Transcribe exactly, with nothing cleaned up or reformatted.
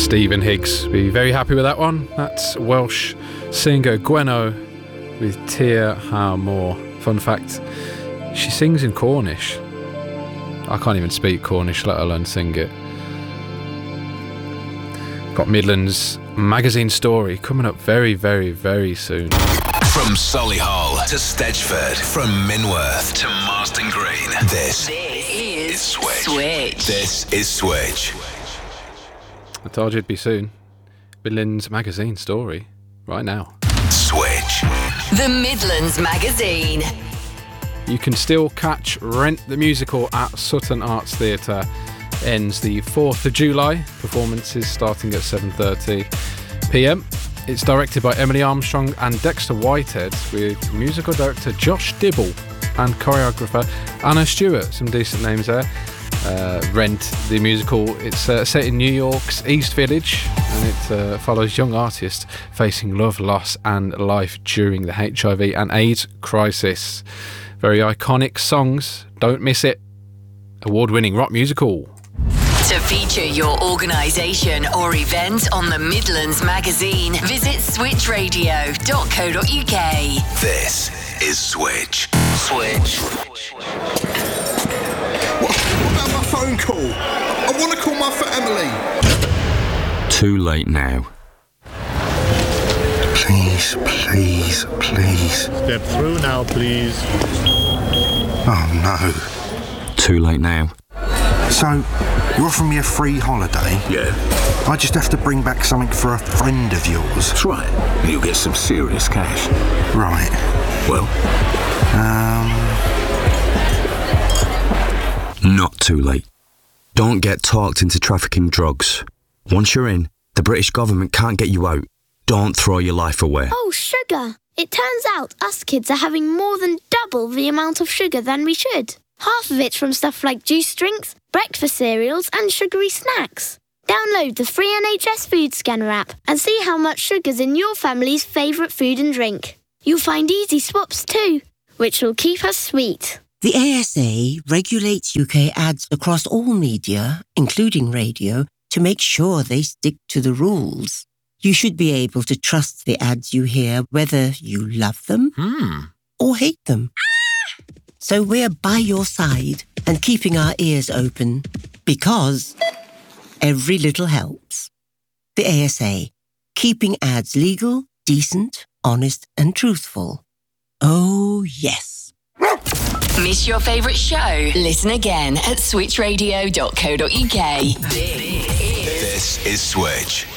Stephen Higgs. Be very happy with that one. That's Welsh singer Gwenno with Tir Ha More. Fun fact, she sings in Cornish. I can't even speak Cornish, let alone sing it. Got Midlands magazine story coming up very, very, very soon. From Solihull to Stedgeford, from Minworth to Marston Green, this, this is Switch. Switch. This is Switch. I told you it'd be soon. Midlands magazine story, right now. Switch. The Midlands magazine. You can still catch Rent the Musical at Sutton Arts Theatre. Ends the fourth of July. Performances starting at seven thirty p m. It's directed by Emily Armstrong and Dexter Whitehead, with musical director Josh Dibble and choreographer Anna Stewart. Some decent names there. Uh, Rent the Musical. It's uh, set in New York's East Village, and it uh, follows young artists facing love, loss and life during the H I V and AIDS crisis. Very iconic songs. Don't miss it. Award-winning rock musical. To feature your organisation or event on the Midlands magazine, visit switch radio dot co dot uk. This is Switch. Switch. What, what about my phone call? I want to call my for Emily. Too late now. Please, please, please. Step through now, please. Oh no. Too late now. So, you're offering me a free holiday? Yeah. I just have to bring back something for a friend of yours. That's right. And you'll get some serious cash. Right. Well? Um... Not too late. Don't get talked into trafficking drugs. Once you're in, the British government can't get you out. Don't throw your life away. Oh, sugar. It turns out us kids are having more than double the amount of sugar than we should. Half of it's from stuff like juice drinks, breakfast cereals and sugary snacks. Download the free N H S Food Scanner app and see how much sugar's in your family's favourite food and drink. You'll find easy swaps too, which will keep us sweet. The A S A regulates U K ads across all media, including radio, to make sure they stick to the rules. You should be able to trust the ads you hear, whether you love them Hmm. or hate them. So we're by your side and keeping our ears open, because every little helps. The A S A, keeping ads legal, decent, honest and truthful. Oh, yes. Miss your favourite show? Listen again at switch radio dot co dot uk. This is Switch.